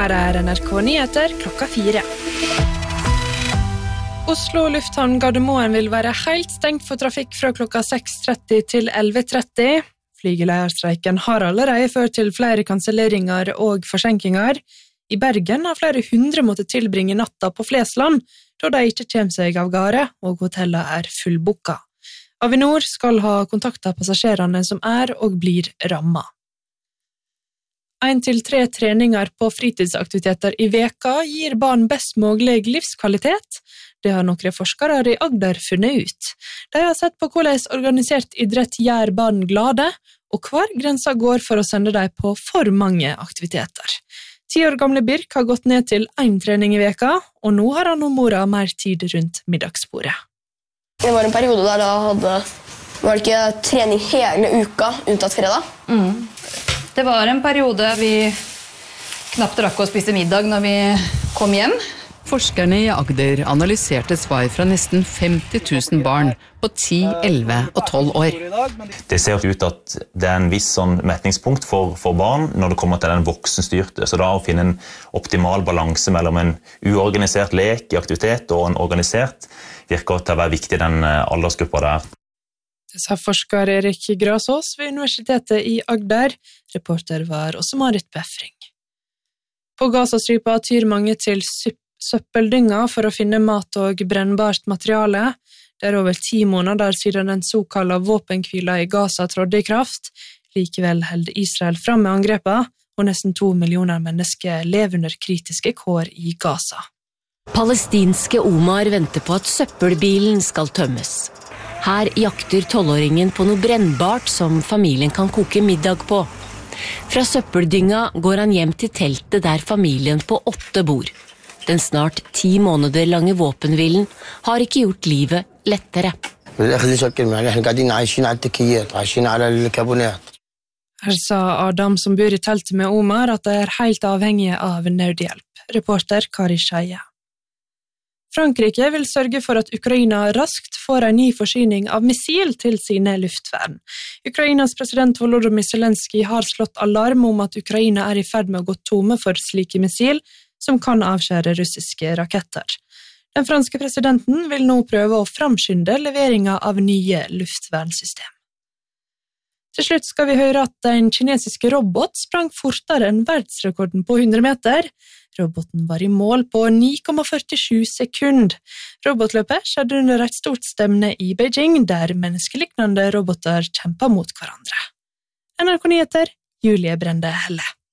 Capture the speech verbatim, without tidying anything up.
Her er N R K Nyheter klokka fire. Oslo lufthavn Gardermoen vil være helt stengt for trafikk fra klokka seks tretti til elleve tretti. Flygeleierstreiken har allerede ført til flere kanselleringer og forsinkinger. I Bergen har flere hundre måttet tilbringe natta på Flesland, da de ikke kommer seg av gårde, og hotellene er fullbooka. Avinor skal ha kontaktet passasjerene som er og blir rammet. En til tre treninger på fritidsaktiviteter i veka gir barn best mulig livskvalitet. Det har noen forskere i Agder funnet ut. De har sett på hvordan organisert idrett gjør barn glade, og hver grensa går for å sende dem på for mange aktiviteter. Ti år gamle Birk har gått ned til én trening i veka, og nå har han og mora mer tid rundt middagsbordet. Det var en periode der da hadde, var det ikke trening hele uka, unntatt fredag. Mm. Det var en periode vi knapt rakk å spise middag når vi kom hjem. Forskerne i Agder analyserte svar fra nesten femti tusen barn på ti, elleve og tolv år. Det ser ut at det er en viss sånn metningspunkt for, for barn når det kommer til den voksenstyrte. Så da å finne en optimal balanse mellom en uorganisert lek i aktivitet og en organisert virker til å være viktig i den aldersgruppa der. Det sa forsker Erik Grasås ved Universitetet i Agder. Reporter var også Marit Befring. På Gazastripa tyr mange til søppeldynger for å finne mat og brennbart materiale. Det er over ti måneder siden den såkalte våpenhvila i Gaza trådte i kraft. Likevel holder Israel fram med angrepet, og nesten to millioner mennesker lever under kritiske kår i Gaza. Palestinske Omar venter på at søppelbilen skal tømmes. Her jakter tolvåringen på noe brennbart som familien kan koke middag på. Fra søppeldynga går han hjem til teltet der familien på åtte bor. Den snart ti måneder lange våpenhvilen har ikke gjort livet lettere. Her sa Adam som bor i teltet med Omar at de er helt avhengige av nødhjelp. Reporter Kari Skeie. Frankrike vil sørge for at Ukraina raskt får en ny forsyning av missil til sine luftvern. Ukrainas president Volodymyr Zelensky har slått alarm om at Ukraina er i ferd med å gå tomme for slike missil som kan avskjære russiske raketter. Den franske presidenten vil nå prøve å framskynde leveringen av nye luftvernsystem. Til slutt skal vi høre at en kinesisk robot sprang fortere enn verdensrekorden på hundre meter. Roboten var i mål på ni komma førtisju sekund. Robotløpet skjedde under et stort stevne i Beijing, der menneskeliknende roboter kjemper mot hverandre. N R K Nyheter, Julie Brende Helle.